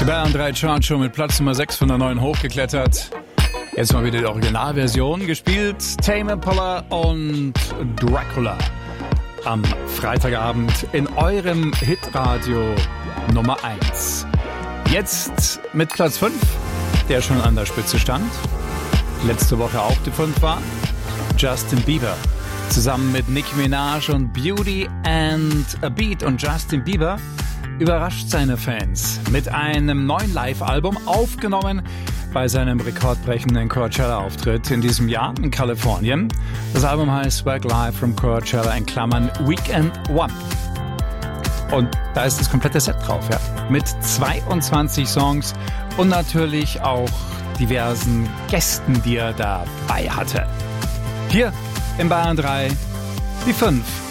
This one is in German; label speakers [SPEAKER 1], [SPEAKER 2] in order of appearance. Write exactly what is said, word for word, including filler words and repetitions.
[SPEAKER 1] Die Bayern drei Chart Show mit Platz Nummer sechs von der neuen hochgeklettert. Jetzt mal wieder die Originalversion, gespielt Tame Impala und Dracula. Am Freitagabend in eurem Hitradio Nummer eins. Jetzt mit Platz fünf, der schon an der Spitze stand. Letzte Woche auch die fünf war. Justin Bieber. Zusammen mit Nicki Minaj und Beauty and a Beat. Und Justin Bieber überrascht seine Fans mit einem neuen Live-Album, aufgenommen bei seinem rekordbrechenden Coachella-Auftritt in diesem Jahr in Kalifornien. Das Album heißt Swag Live from Coachella in Klammern Weekend One. Und da ist das komplette Set drauf, ja, mit zweiundzwanzig Songs und natürlich auch diversen Gästen, die er dabei hatte. Hier in Bayern drei die fünf.